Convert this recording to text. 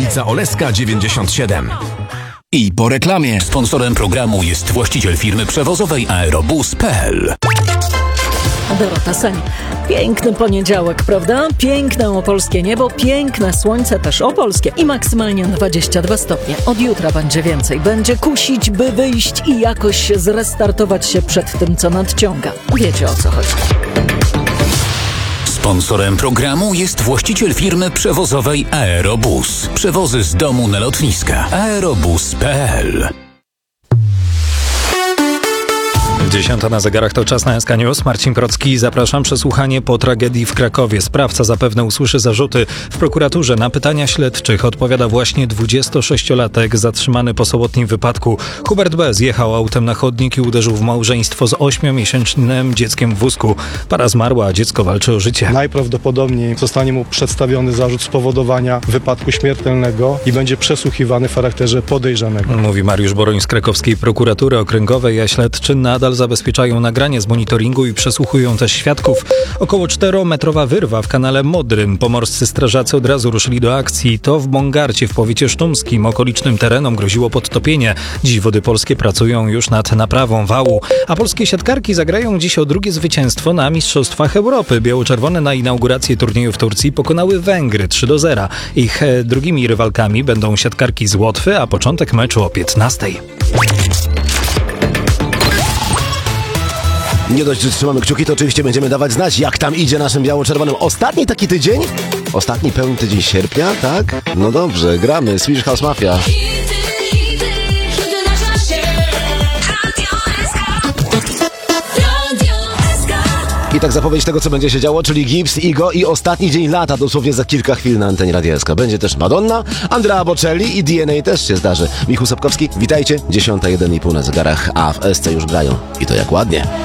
ulica Oleska 97. I po reklamie. Sponsorem programu jest właściciel firmy przewozowej Aerobus.pl. Dorota Seń. Piękny poniedziałek, prawda? Piękne opolskie niebo, piękne słońce też opolskie i maksymalnie 22 stopnie. Od jutra będzie więcej. Będzie kusić, by wyjść i jakoś zrestartować się przed tym, co nadciąga. Wiecie, o co chodzi. Sponsorem programu jest właściciel firmy przewozowej Aerobus. Przewozy z domu na lotniska. Aerobus.pl. 10 na zegarach to czas na SK News. Marcin Procki, zapraszam. Przesłuchanie po tragedii w Krakowie. Sprawca zapewne usłyszy zarzuty. W prokuraturze na pytania śledczych odpowiada właśnie 26-latek zatrzymany po sobotnim wypadku. Hubert B. zjechał autem na chodnik i uderzył w małżeństwo z 8-miesięcznym dzieckiem w wózku. Para zmarła, a dziecko walczy o życie. Najprawdopodobniej zostanie mu przedstawiony zarzut spowodowania wypadku śmiertelnego i będzie przesłuchiwany w charakterze podejrzanego. Mówi Mariusz Boroń z krakowskiej prokuratury okręgowej, a śledczy nadal zabezpieczają nagranie z monitoringu i przesłuchują też świadków. Około 4-metrowa wyrwa w kanale Modrym. Pomorscy strażacy od razu ruszyli do akcji. To w Bongarcie w powiecie sztumskim. Okolicznym terenom groziło podtopienie. Dziś Wody Polskie pracują już nad naprawą wału. A polskie siatkarki zagrają dziś o drugie zwycięstwo na Mistrzostwach Europy. Biało-czerwone na inaugurację turnieju w Turcji pokonały Węgry 3-0. Ich drugimi rywalkami będą siatkarki z Łotwy, a początek meczu o 15. Nie dość, że trzymamy kciuki, to oczywiście będziemy dawać znać, jak tam idzie naszym biało-czerwonym. Ostatni taki tydzień? Ostatni pełny tydzień sierpnia, tak? No dobrze, gramy. Swedish House Mafia. I tak zapowiedź tego, co będzie się działo, czyli Gibbs, Igo i ostatni dzień lata, dosłownie za kilka chwil na antenie Radia SK. Będzie też Madonna, Andrea Bocelli i DNA też się zdarzy. Michał Sapkowski, witajcie. 10:01,5 na zegarach, a w SC już grają. I to jak ładnie.